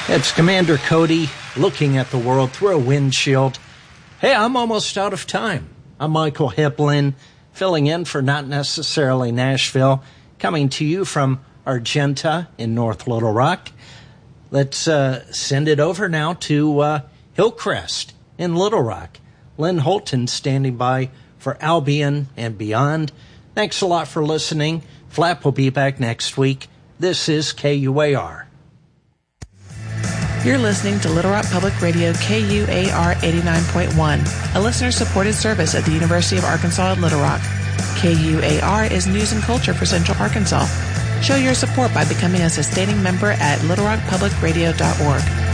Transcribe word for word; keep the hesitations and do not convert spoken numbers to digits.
It's Commander Cody looking at the world through a windshield. Hey, I'm almost out of time. I'm Michael Hiplin, filling in for Not Necessarily Nashville, coming to you from Argenta in North Little Rock. Let's uh, send it over now to uh, Hillcrest in Little Rock. Lynn Holton standing by for Albion and beyond. Thanks a lot for listening. Flap will be back next week. This is K U A R. You're listening to Little Rock Public Radio K U A R eighty-nine point one, a listener-supported service at the University of Arkansas at Little Rock. K U A R is news and culture for Central Arkansas. Show your support by becoming a sustaining member at little rock public radio dot org.